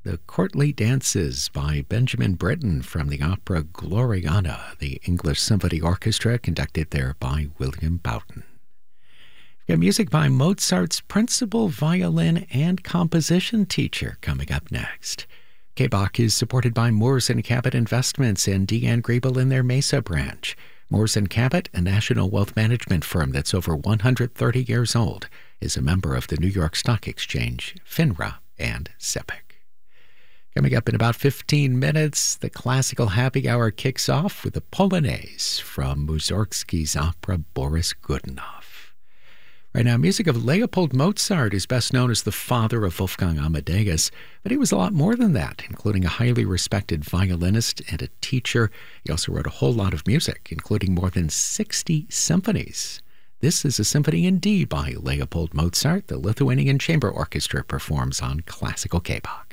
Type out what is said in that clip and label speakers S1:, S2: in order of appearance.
S1: The Courtly Dances by Benjamin Britten from the opera Gloriana, the English Symphony Orchestra, conducted there by William Boughton. We've got music by Mozart's principal violin and composition teacher coming up next. K-Bach is supported by Moores & Cabot Investments and Deanne Griebel in their Mesa branch. Moores & Cabot, a national wealth management firm that's over 130 years old, is a member of the New York Stock Exchange, FINRA, and SEPIC. Coming up in about 15 minutes, the Classical Happy Hour kicks off with a Polonaise from Mussorgsky's opera Boris Godunov. Right now, music of Leopold Mozart is best known as the father of Wolfgang Amadeus, but he was a lot more than that, including a highly respected violinist and a teacher. He also wrote a whole lot of music, including more than 60 symphonies. This is a symphony in D by Leopold Mozart. The Lithuanian Chamber Orchestra performs on Classical K-Bach.